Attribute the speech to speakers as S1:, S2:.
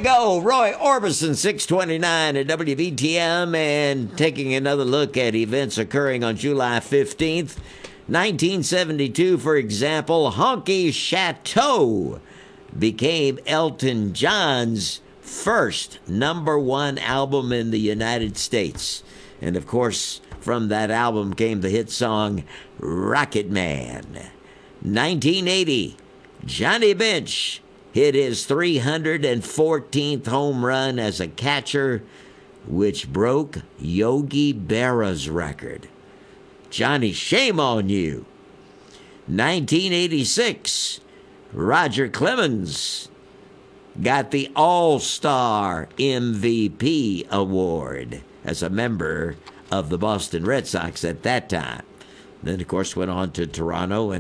S1: go. Roy Orbison, 629 at WVTM, and taking another look at events occurring on July 15th. 1972, for example, Honky Chateau became Elton John's first #1 album in the United States. And of course, from that album came the hit song Rocket Man. 1980, Johnny Bench hit his 314th home run as a catcher, which broke Yogi Berra's record. Johnny, shame on you. 1986, Roger Clemens got the All-Star MVP award as a member of the Boston Red Sox at that time. Then, of course, went on to Toronto and